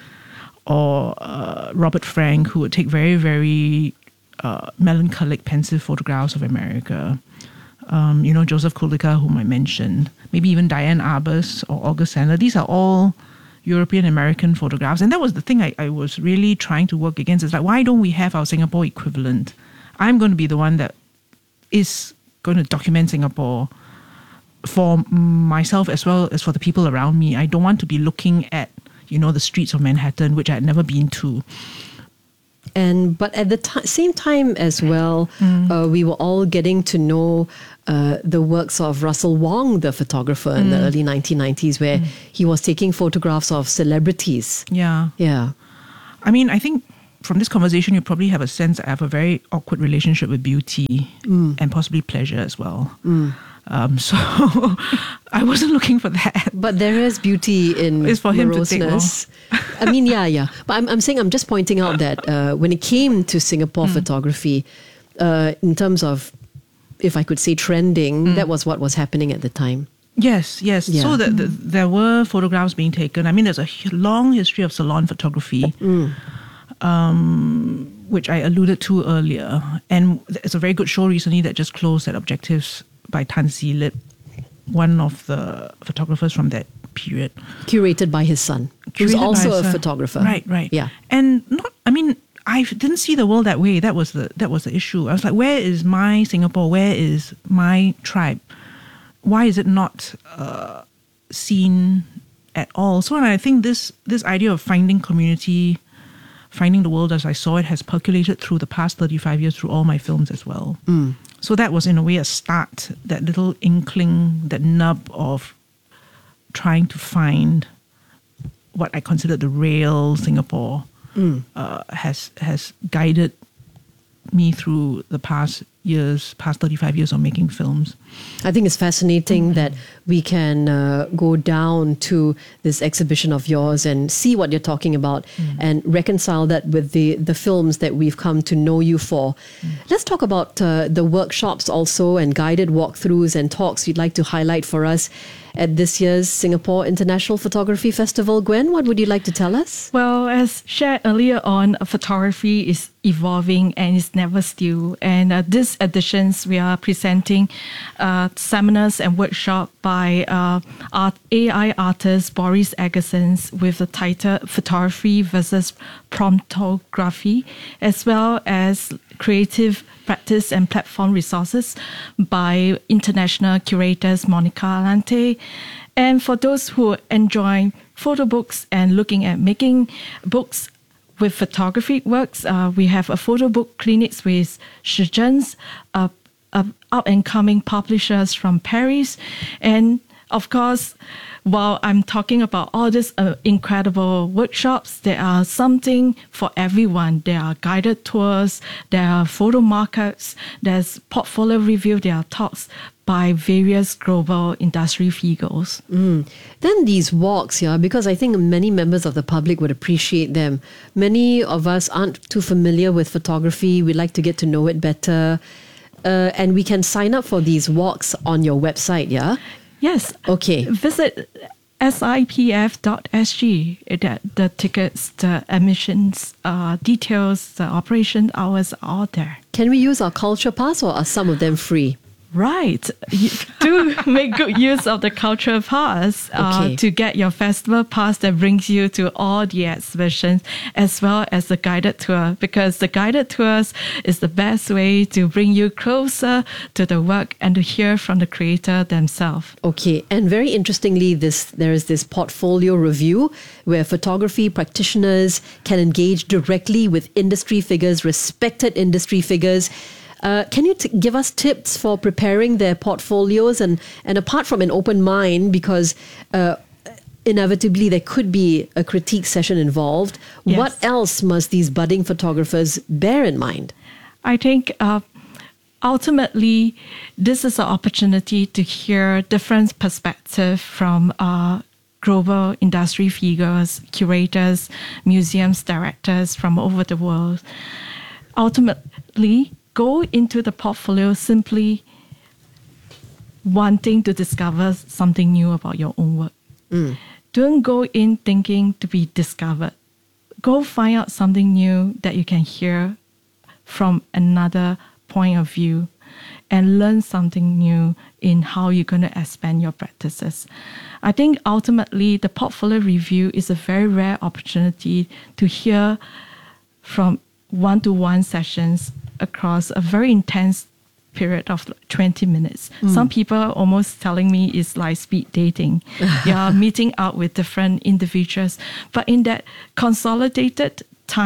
[SPEAKER 4] Or Robert Frank, who would take very, very melancholic, pensive photographs of America. Joseph Kulicka, whom I mentioned, maybe even Diane Arbus or August Sandler. These are all European-American photographs. And that was the thing I was really trying to work against. It's like, why don't we have our Singapore equivalent? I'm going to be the one that is going to document Singapore for myself as well as for the people around me. I don't want to be looking at, the streets of Manhattan, which I had never been to.
[SPEAKER 2] But at the same time as well, we were all getting to know the works of Russell Wong, the photographer in the early 1990s, where he was taking photographs of celebrities.
[SPEAKER 4] Yeah.
[SPEAKER 2] Yeah.
[SPEAKER 4] I mean, I think from this conversation, you probably have a sense I have a very awkward relationship with beauty and possibly pleasure as well. So I wasn't looking for that.
[SPEAKER 2] But there is beauty in
[SPEAKER 4] it's for him
[SPEAKER 2] moroseness.
[SPEAKER 4] To take more.
[SPEAKER 2] I mean, yeah. But I'm just pointing out that when it came to Singapore photography, in terms of, if I could say, trending, that was what was happening at the time.
[SPEAKER 4] Yes.
[SPEAKER 2] Yeah.
[SPEAKER 4] So there were photographs being taken. I mean, there's a long history of salon photography, which I alluded to earlier. And it's a very good show recently that just closed at Objectives by Tan Si Lip, one of the photographers from that period.
[SPEAKER 2] Curated by his son, who's also a photographer.
[SPEAKER 4] Right.
[SPEAKER 2] Yeah.
[SPEAKER 4] And I didn't see the world that way. That was the issue. I was like, where is my Singapore? Where is my tribe? Why is it not seen at all? So I think this idea of finding community, finding the world as I saw it, has percolated through the past 35 years through all my films as well. So that was in a way a start, that little inkling, that nub of trying to find what I consider the real Singapore has guided me through the past 35 years of making films.
[SPEAKER 2] I think it's fascinating that we can go down to this exhibition of yours and see what you're talking about and reconcile that with the films that we've come to know you for. Let's talk about the workshops also and guided walkthroughs and talks you'd like to highlight for us at this year's Singapore International Photography Festival. Gwen, what would you like to tell us?
[SPEAKER 3] Well, as shared earlier on, photography is evolving and it's never still. And this editions, we are presenting seminars and workshop by AI artist Boris Agassons with the title Photography versus Promptography, as well as creative practice and platform resources by international curators Monica Alante. And for those who enjoy photo books and looking at making books with photography works, we have a photo book clinics with Shi Zhen's up-and-coming publishers from Paris. And of course, while I'm talking about all these incredible workshops, there are something for everyone. There are guided tours, there are photo markets, there's portfolio review, there are talks by various global industry figures.
[SPEAKER 2] Then these walks, because I think many members of the public would appreciate them. Many of us aren't too familiar with photography. We'd like to get to know it better. And we can sign up for these walks on your website, yeah?
[SPEAKER 3] Yes.
[SPEAKER 2] Okay.
[SPEAKER 3] Visit sipf.sg. The tickets, the admissions, details, the operation hours are all there.
[SPEAKER 2] Can we use our culture pass or are some of them free?
[SPEAKER 3] Right. You do make good use of the cultural pass to get your festival pass that brings you to all the exhibitions, as well as the guided tour, because the guided tours is the best way to bring you closer to the work and to hear from the creator themselves.
[SPEAKER 2] Okay. And very interestingly, there is this portfolio review where photography practitioners can engage directly with industry figures, respected industry figures. Can you give us tips for preparing their portfolios and apart from an open mind, because inevitably there could be a critique session involved, what else must these budding photographers bear in mind?
[SPEAKER 3] I think ultimately this is an opportunity to hear different perspectives from global industry figures, curators, museums, directors from over the world. Ultimately, go into the portfolio simply wanting to discover something new about your own work. Don't go in thinking to be discovered. Go find out something new that you can hear from another point of view and learn something new in how you're going to expand your practices. I think ultimately the portfolio review is a very rare opportunity to hear from one-to-one sessions across a very intense period of 20 minutes. Some people are almost telling me it's like speed dating. You're meeting out with different individuals. But in that concentrated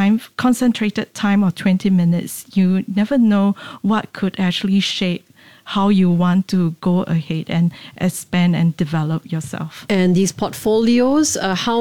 [SPEAKER 3] time of 20 minutes, you never know what could actually shape how you want to go ahead and expand and develop yourself.
[SPEAKER 2] And these portfolios,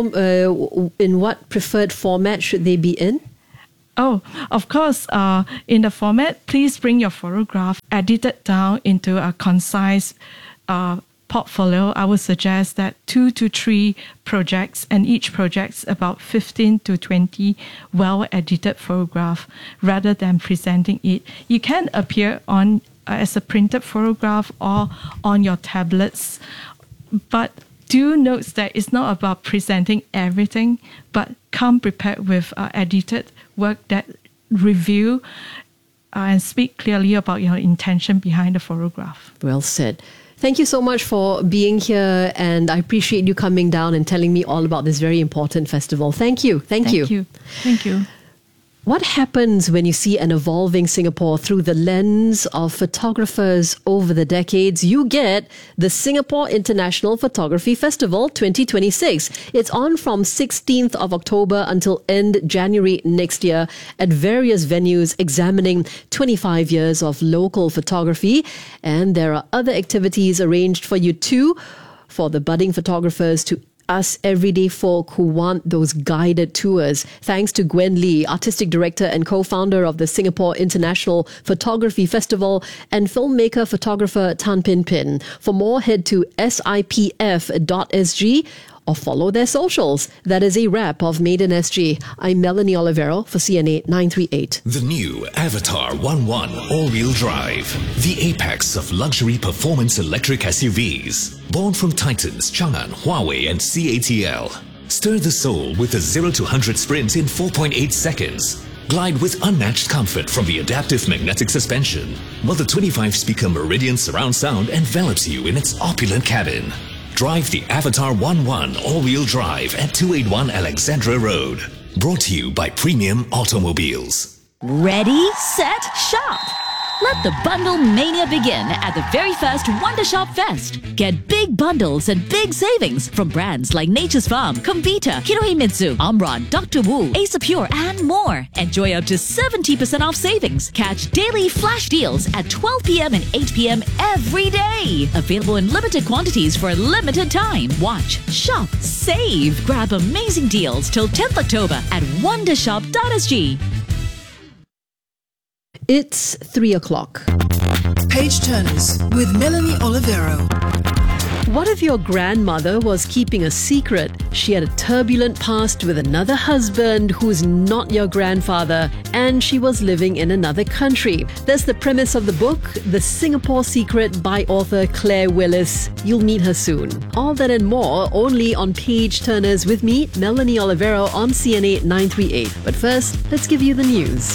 [SPEAKER 2] in what preferred format should they be in?
[SPEAKER 3] Oh, of course, in the format, please bring your photograph edited down into a concise portfolio. I would suggest that 2 to 3 projects, and each project's about 15 to 20 well-edited photographs rather than presenting it. You can appear on as a printed photograph or on your tablets, but do note that it's not about presenting everything, but come prepared with edited work that review and speak clearly about your intention behind the photograph.
[SPEAKER 2] Well said. Thank you so much for being here, and I appreciate you coming down and telling me all about this very important festival. Thank you. Thank you.
[SPEAKER 3] Thank you.
[SPEAKER 2] What happens when you see an evolving Singapore through the lens of photographers over the decades? You get the Singapore International Photography Festival 2026. It's on from 16th of October until end January next year at various venues examining 25 years of local photography. And there are other activities arranged for you too, for the budding photographers to us everyday folk who want those guided tours. Thanks to Gwen Lee, Artistic Director and co-founder of the Singapore International Photography Festival, and filmmaker photographer Tan Pin Pin. For more, head to sipf.sg or follow their socials. That is a wrap of Made in SG. I'm Melanie Olivero for CNA 938.
[SPEAKER 6] The new Avatar 11 all-wheel drive, the apex of luxury performance electric SUVs. Born from Titans, Chang'an, Huawei and CATL. Stir the soul with a 0 to 100 sprint in 4.8 seconds. Glide with unmatched comfort from the adaptive magnetic suspension, while the 25-speaker Meridian surround sound envelops you in its opulent cabin. Drive the Avatar 11 all-wheel drive at 281 Alexandra Road. Brought to you by Premium Automobiles.
[SPEAKER 15] Ready, set, shop! Let the bundle mania begin at the very first Wonder Shop Fest. Get big bundles and big savings from brands like Nature's Farm, Comvita, Kinohimitsu, Omron, Dr. Wu, Asapure, and more. Enjoy up to 70% off savings. Catch daily flash deals at 12 p.m. and 8 p.m. every day. Available in limited quantities for a limited time. Watch, shop, save. Grab amazing deals till 10th October at wondershop.sg.
[SPEAKER 2] It's 3 o'clock.
[SPEAKER 1] Page Turners with Melanie Olivero.
[SPEAKER 2] What if your grandmother was keeping a secret? She had a turbulent past with another husband who's not your grandfather, and she was living in another country. That's the premise of the book, The Singapore Secret by author Claire Willis. You'll meet her soon. All that and more only on Page Turners with me, Melanie Olivero on CNA 938. But first, let's give you the news.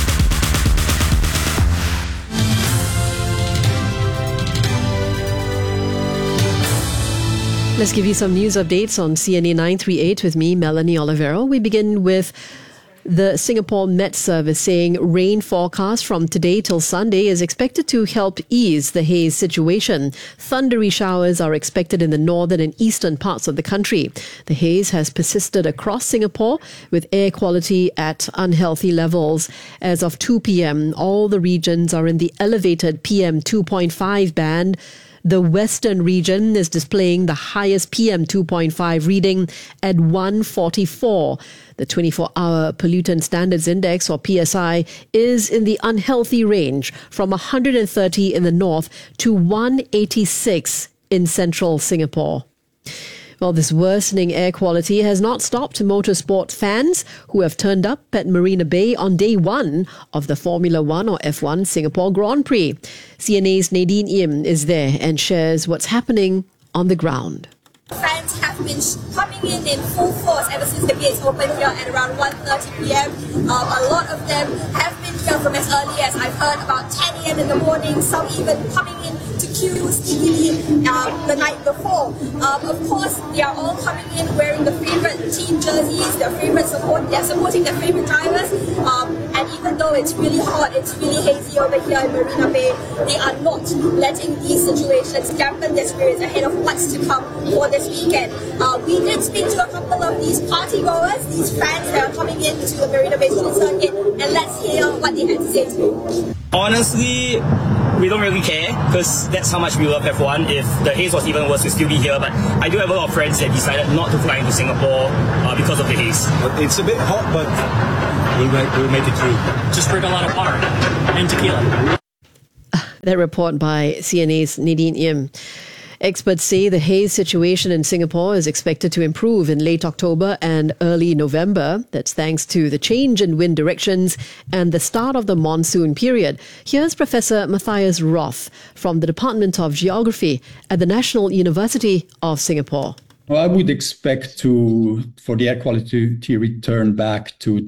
[SPEAKER 2] Let's give you some news updates on CNA 938 with me, Melanie Olivero. We begin with the Singapore Met Service saying rain forecast from today till Sunday is expected to help ease the haze situation. Thundery showers are expected in the northern and eastern parts of the country. The haze has persisted across Singapore with air quality at unhealthy levels. As of 2 p.m., all the regions are in the elevated PM 2.5 band. The western region is displaying the highest PM 2.5 reading at 144. The 24-hour Pollutant Standards Index, or PSI, is in the unhealthy range from 130 in the north to 186 in central Singapore. Well, this worsening air quality has not stopped motorsport fans who have turned up at Marina Bay on day one of the Formula One or F1 Singapore Grand Prix. CNA's Nadine Im is there and shares what's happening on the ground.
[SPEAKER 20] Fans have been coming in full force ever since the gates opened here at around 1:30 p.m. A lot of them have been here from as early as I've heard about 10 a.m. in the morning, some even coming in to queues easily the night before. Of course, they are all coming in wearing the favorite team jerseys, they're supporting their favorite drivers, And even though it's really hot, it's really hazy over here in Marina Bay, they are not letting these situations dampen their spirits ahead of what's to come for this weekend. We did speak to a couple of these party goers, these fans that are coming into the Marina Bay Street Circuit, and let's hear what they had to say too.
[SPEAKER 21] Honestly, we don't really care because that's how much we love F1. If the haze was even worse, we'd still be here. But I do have a lot of friends that decided not to fly into Singapore because of the haze.
[SPEAKER 22] It's a bit hot, but we'll make it through.
[SPEAKER 23] Just drink a lot of water and tequila.
[SPEAKER 2] That report by CNA's Nadine Yim. Experts say the haze situation in Singapore is expected to improve in late October and early November. That's thanks to the change in wind directions and the start of the monsoon period. Here's Professor Matthias Roth from the Department of Geography at the National University of Singapore.
[SPEAKER 24] Well, I would expect for the air quality to return back to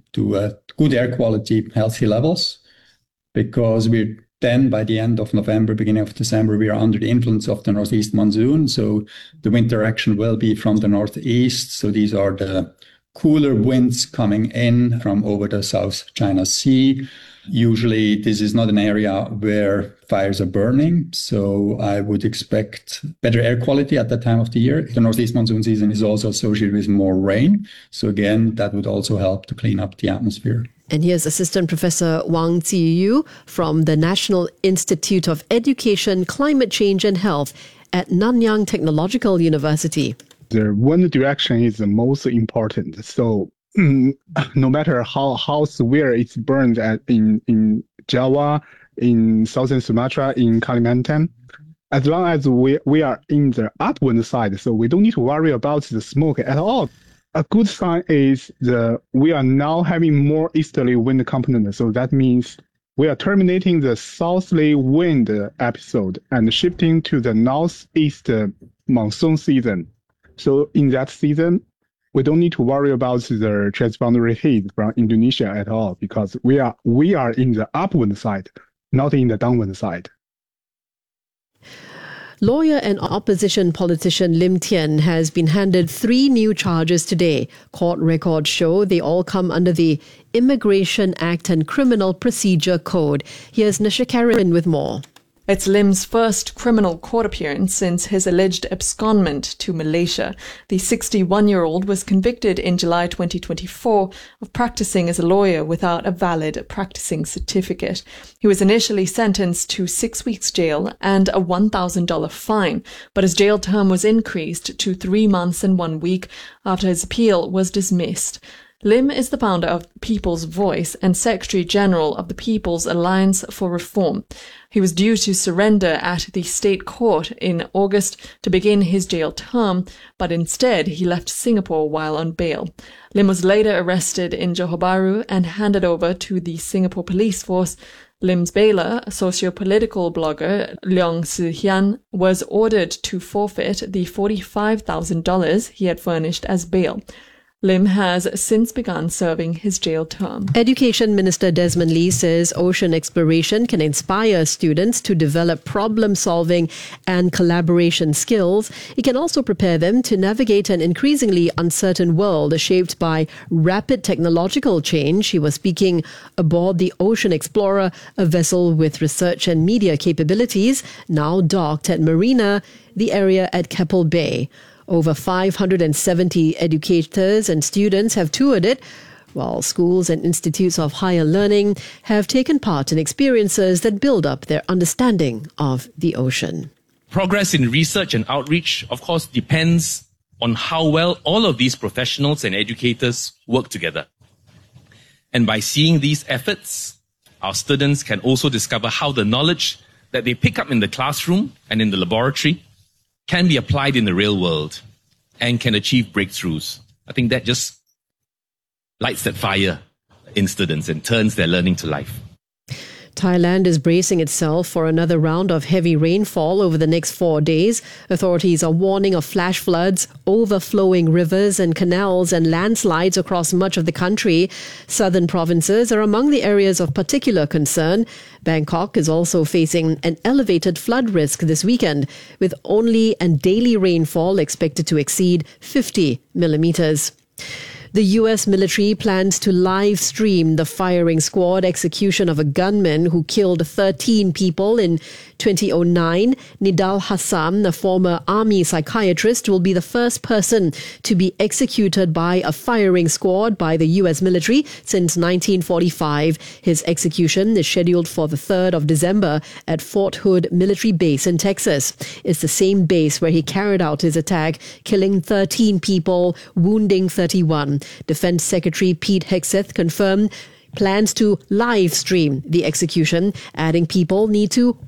[SPEAKER 24] good air quality, healthy levels, because then by the end of November, beginning of December, we are under the influence of the northeast monsoon. So the wind direction will be from the northeast. So these are the cooler winds coming in from over the South China Sea. Usually this is not an area where fires are burning. So I would expect better air quality at that time of the year. The northeast monsoon season is also associated with more rain. So again, that would also help to clean up the atmosphere.
[SPEAKER 2] And here's Assistant Professor Wang Ziyu from the National Institute of Education, Climate Change and Health at Nanyang Technological University.
[SPEAKER 25] The wind direction is the most important. So no matter how severe it's burned in Java, in southern Sumatra, in Kalimantan, as long as we are in the upwind side, so we don't need to worry about the smoke at all. A good sign is we are now having more easterly wind component. So that means we are terminating the southerly wind episode and shifting to the northeast monsoon season. So in that season, we don't need to worry about the transboundary haze from Indonesia at all, because we are in the upwind side, not in the downwind side.
[SPEAKER 2] Lawyer and opposition politician Lim Tian has been handed 3 new charges today. Court records show they all come under the Immigration Act and Criminal Procedure Code. Here's Nisha Karen with more.
[SPEAKER 26] It's Lim's first criminal court appearance since his alleged abscondment to Malaysia. The 61-year-old was convicted in July 2024 of practicing as a lawyer without a valid practicing certificate. He was initially sentenced to 6 weeks jail and a $1,000 fine, but his jail term was increased to 3 months and 1 week after his appeal was dismissed. Lim is the founder of People's Voice and Secretary General of the People's Alliance for Reform. He was due to surrender at the state court in August to begin his jail term, but instead he left Singapore while on bail. Lim was later arrested in Johor Bahru and handed over to the Singapore police force. Lim's bailer, socio-political blogger Leong Si Hian, was ordered to forfeit the $45,000 he had furnished as bail. Lim has since begun serving his jail term.
[SPEAKER 2] Education Minister Desmond Lee says ocean exploration can inspire students to develop problem-solving and collaboration skills. It can also prepare them to navigate an increasingly uncertain world shaped by rapid technological change. He was speaking aboard the Ocean Explorer, a vessel with research and media capabilities, now docked at Marina, the area at Keppel Bay. Over 570 educators and students have toured it, while schools and institutes of higher learning have taken part in experiences that build up their understanding of the ocean.
[SPEAKER 27] Progress in research and outreach, of course, depends on how well all of these professionals and educators work together. And by seeing these efforts, our students can also discover how the knowledge that they pick up in the classroom and in the laboratory can be applied in the real world and can achieve breakthroughs. I think that just lights that fire in students and turns their learning to life.
[SPEAKER 2] Thailand is bracing itself for another round of heavy rainfall over the next 4 days. Authorities are warning of flash floods, overflowing rivers and canals, and landslides across much of the country. Southern provinces are among the areas of particular concern. Bangkok is also facing an elevated flood risk this weekend, with daily rainfall expected to exceed 50 millimeters. The U.S. military plans to live stream the firing squad execution of a gunman who killed 13 people in 2009. Nidal Hassam, a former army psychiatrist, will be the first person to be executed by a firing squad by the U.S. military since 1945. His execution is scheduled for the 3rd of December at Fort Hood Military Base in Texas. It's the same base where he carried out his attack, killing 13 people, wounding 31. Defense Secretary Pete Hegseth confirmed plans to live stream the execution, adding people need to